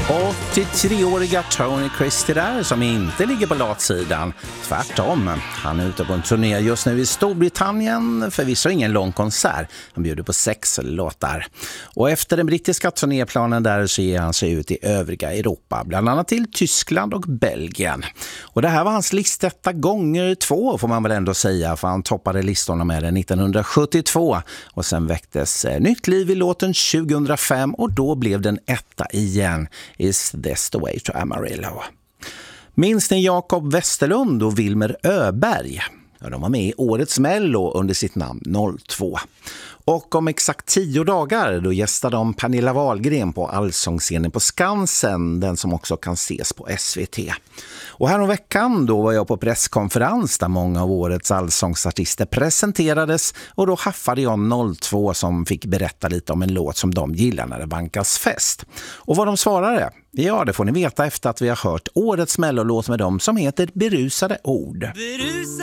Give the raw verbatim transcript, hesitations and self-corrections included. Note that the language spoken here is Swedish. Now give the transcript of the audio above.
åttiotre-åriga Tony Christie där, som inte ligger på latsidan. Tvärtom, han är ute på en turné just nu i Storbritannien, förvisso ingen lång konsert. Han bjuder på sex låtar. Och efter den brittiska turnéplanen där så ger han sig ut i övriga Europa, bland annat till Tyskland och Belgien. Och det här var hans listetta gånger två, får man väl ändå säga, för han toppade listorna med den nittonhundrasjuttiotvå. Och sen väcktes nytt liv i låten tjugohundrafem och då blev den etta igen. Is this the way to Amarillo? Minns ni Jakob Westerlund och Wilmer Öberg? Ja, de var med i årets Mello under sitt namn noll två. Och om exakt tio dagar då gästade de Pernilla Wahlgren på allsångsscenen på Skansen, den som också kan ses på S V T. Och här om veckan då var jag på presskonferens där många av årets allsångsartister presenterades, och då haffade jag noll två som fick berätta lite om en låt som de gillar när det bankas fest. Och vad de svarade? Ja, det får ni veta efter att vi har hört årets mellolåt med dem som heter Berusade ord. Berusade